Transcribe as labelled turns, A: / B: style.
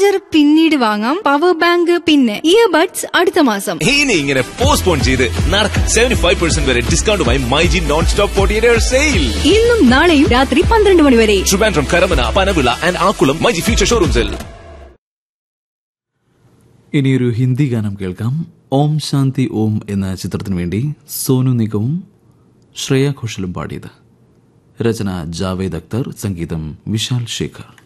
A: Charger പിന്നീട് വാങ്ങാം, power bank പിന്നെ ഇയർബഡ്സ് അടുത്ത മാസം.
B: ഇനി ഇങ്ങനെ പോസ്റ്റ്പോൺ ചെയ്ത് നടക്കും. 75% വരെ ഡിസ്കൗണ്ടുമായി മൈജി നോൺ സ്റ്റോപ്പ് 48 സെയിൽ.
A: ഇന്നും നാളെയും രാത്രി 12 മണി വരെ.
B: Trivandrum, Karamana, Panavila and Akkulam myG future ഷോറൂംസിൽ.
C: ഇനിയൊരു ഹിന്ദി ഗാനം കേൾക്കാം. ഓം ശാന്തി ഓം എന്ന ചിത്രത്തിനു വേണ്ടി സോനു നിഗവും ശ്രേയ ഘോഷലും പാടിയത്. രചന ജാവേദ് അക്തർ, സംഗീതം വിശാൽ ശേഖർ.